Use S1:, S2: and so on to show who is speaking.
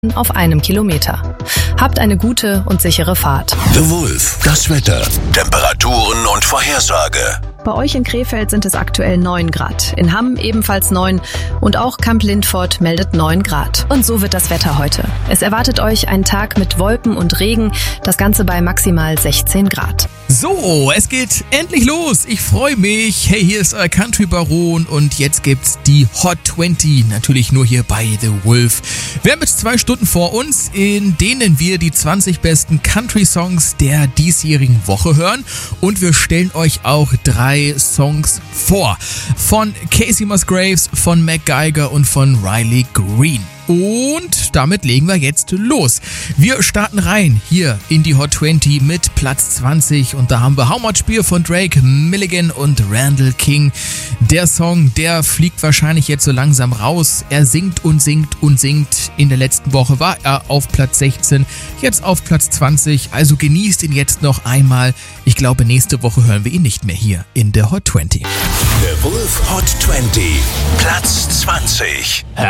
S1: auf einem Kilometer. Habt eine gute und sichere Fahrt.
S2: The Wolf, das Wetter, Temperaturen und Vorhersage.
S1: Bei euch in Krefeld sind es aktuell 9 Grad. In Hamm ebenfalls 9 und auch Kamp Lindfort meldet 9 Grad. Und so wird das Wetter heute. Es erwartet euch ein Tag mit Wolken und Regen, das Ganze bei maximal 16 Grad.
S3: So, es geht endlich los. Ich freue mich. Hey, hier ist euer Country Baron und jetzt gibt's die Hot 20, natürlich nur hier bei The Wolf. Wir haben jetzt 2 Stunden vor uns, in denen wir die 20 besten Country-Songs der diesjährigen Woche hören und wir stellen euch auch 3 Songs vor. Von Casey Musgraves, von Mac Geiger und von Riley Green. Und damit legen wir jetzt los. Wir starten rein hier in die Hot 20 mit Platz 20 und da haben wir How Much Beer von Drake, Milligan und Randall King. Der Song, der fliegt wahrscheinlich jetzt so langsam raus. Er singt und singt und singt. In der letzten Woche war er auf Platz 16, jetzt auf Platz 20. Also genießt ihn jetzt noch einmal. Ich glaube, nächste Woche hören wir ihn nicht mehr hier in der Hot 20.
S2: The Wolf Hot 20, Platz 20.